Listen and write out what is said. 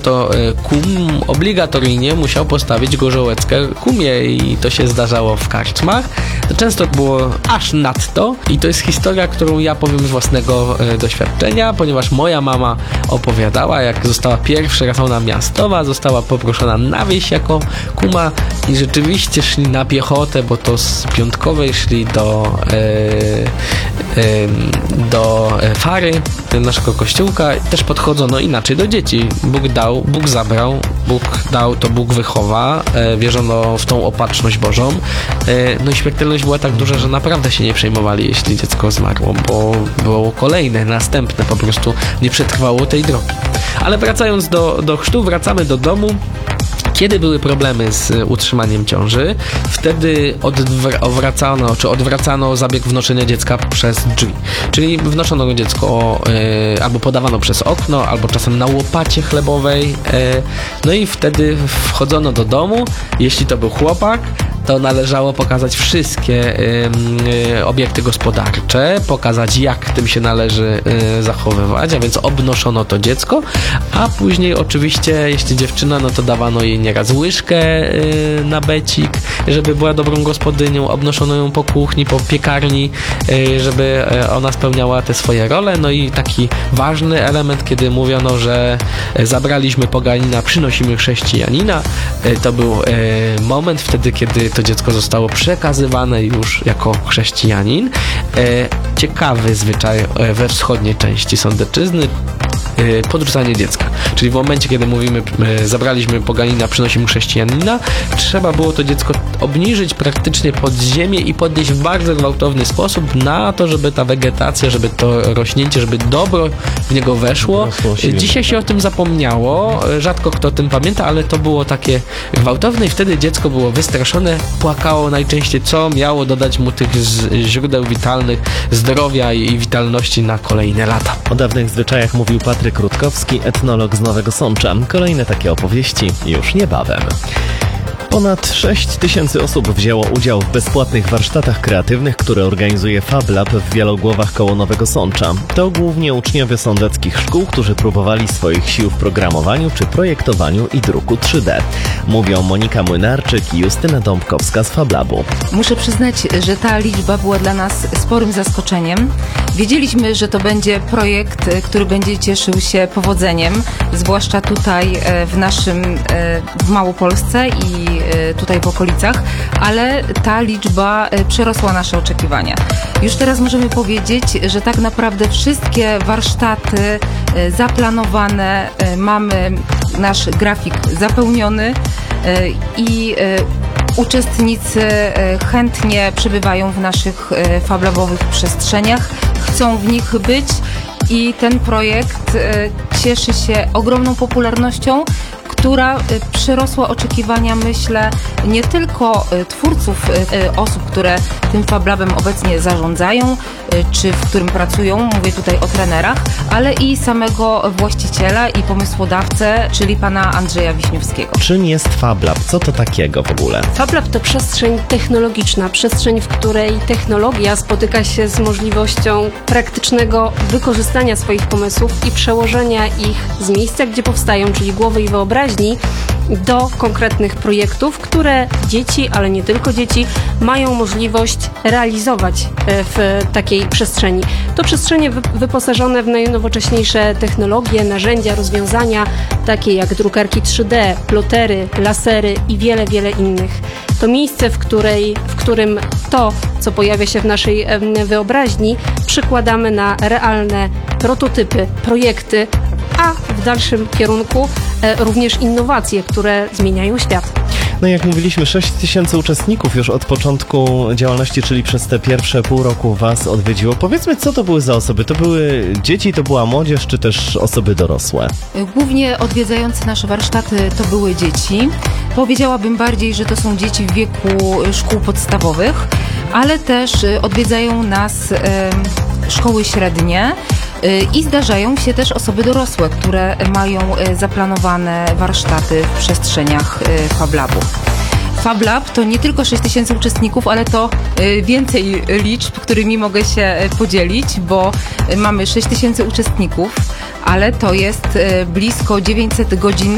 to kum obligatoryjnie musiał postawić gorzołeckę kumie i to się zdarzało w karczmach. To często było aż nadto i to jest historia, którą ja powiem z własnego doświadczenia, ponieważ moja mama opowiadała, jak została pierwszy raz ona miastowa, została poproszona na wieś jako kuma i rzeczywiście szli na piechotę, bo to z Piątkowej szli do Fary, naszego kościółka. Też podchodzono inaczej do dzieci. Bóg dał, Bóg zabrał, Bóg dał, to Bóg wychowa. Wierzono w tą opatrzność Bożą. No i śmiertelność była tak duża, że naprawdę się nie przejmowali, jeśli dziecko zmarło, bo było kolejne, następne, po prostu nie przetrwało tej drogi. Ale wracając do chrztu, wracamy do domu. Kiedy były problemy z utrzymaniem ciąży, wtedy odwracano zabieg wnoszenia dziecka przez drzwi. Czyli wnoszono dziecko albo podawano przez okno, albo czasem na łopacie chlebowej. No i wtedy wchodzono do domu. Jeśli to był chłopak, to należało pokazać wszystkie obiekty gospodarcze, pokazać, jak tym się należy zachowywać, a więc obnoszono to dziecko, a później oczywiście, jeśli dziewczyna, no to dawano jej nieraz łyżkę na becik, żeby była dobrą gospodynią, obnoszono ją po kuchni, po piekarni, żeby ona spełniała te swoje role. No i taki ważny element, kiedy mówiono, że zabraliśmy poganina, przynosimy chrześcijanina, to był moment wtedy, kiedy to dziecko zostało przekazywane już jako chrześcijanin. Ciekawy zwyczaj we wschodniej części Sądecczyzny, podrzucanie dziecka. Czyli w momencie, kiedy mówimy, zabraliśmy poganina, przynosimy chrześcijanina, trzeba było to dziecko obniżyć praktycznie pod ziemię i podnieść w bardzo gwałtowny sposób na to, żeby ta wegetacja, żeby to rośnięcie, żeby dobro w niego weszło. Dzisiaj się o tym zapomniało, rzadko kto o tym pamięta, ale to było takie gwałtowne i wtedy dziecko było wystraszone, płakało najczęściej, co miało dodać mu tych źródeł witalnych, zdrowia i witalności na kolejne lata. O dawnych zwyczajach mówił Patryk Rutkowski, etnolog z Nowego Sącza. Kolejne takie opowieści już niebawem. Ponad 6 000 osób wzięło udział w bezpłatnych warsztatach kreatywnych, które organizuje Fab Lab w Wielogłowach koło Nowego Sącza. To głównie uczniowie sądeckich szkół, którzy próbowali swoich sił w programowaniu czy projektowaniu i druku 3D. Mówią Monika Młynarczyk i Justyna Dąbkowska z Fab Labu. Muszę przyznać, że ta liczba była dla nas sporym zaskoczeniem. Wiedzieliśmy, że to będzie projekt, który będzie cieszył się powodzeniem, zwłaszcza tutaj w Małopolsce i tutaj w okolicach, ale ta liczba przerosła nasze oczekiwania. Już teraz możemy powiedzieć, że tak naprawdę wszystkie warsztaty zaplanowane, mamy nasz grafik zapełniony i uczestnicy chętnie przebywają w naszych fablabowych przestrzeniach, chcą w nich być i ten projekt cieszy się ogromną popularnością, która przerosła oczekiwania, myślę, nie tylko twórców, osób, które tym Fab Labem obecnie zarządzają, czy w którym pracują, mówię tutaj o trenerach, ale i samego właściciela i pomysłodawcę, czyli pana Andrzeja Wiśniewskiego. Czym jest Fab Lab? Co to takiego w ogóle? Fab Lab to przestrzeń technologiczna, przestrzeń, w której technologia spotyka się z możliwością praktycznego wykorzystania swoich pomysłów i przełożenia ich z miejsca, gdzie powstają, czyli głowy i wyobraźni, do konkretnych projektów, które dzieci, ale nie tylko dzieci, mają możliwość realizować w takiej przestrzeni. To przestrzenie wyposażone w najnowocześniejsze technologie, narzędzia, rozwiązania, takie jak drukarki 3D, plotery, lasery i wiele, wiele innych. To miejsce, w którym to, co pojawia się w naszej wyobraźni, przykładamy na realne prototypy, projekty, a w dalszym kierunku również innowacje, które zmieniają świat. No jak mówiliśmy, 6 000 uczestników już od początku działalności, czyli przez te pierwsze pół roku Was odwiedziło. Powiedzmy, co to były za osoby? To były dzieci, to była młodzież, czy też osoby dorosłe? Głównie odwiedzające nasze warsztaty to były dzieci. Powiedziałabym bardziej, że to są dzieci w wieku szkół podstawowych, ale też odwiedzają nas szkoły średnie. I zdarzają się też osoby dorosłe, które mają zaplanowane warsztaty w przestrzeniach Fab Labu. Fab Lab to nie tylko 6 000 uczestników, ale to więcej liczb, którymi mogę się podzielić, bo mamy 6 000 uczestników, ale to jest blisko 900 godzin